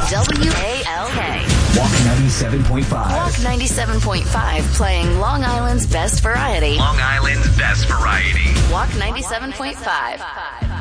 WALK. Walk 97.5. Walk 97.5, playing Long Island's best variety. Long Island's best variety. Walk 97.5.